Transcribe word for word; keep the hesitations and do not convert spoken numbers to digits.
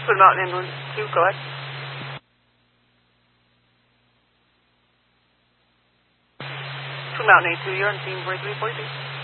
Twin Mountain Inland two, go ahead. Twin Mountain A two, you're on team break three forty-two.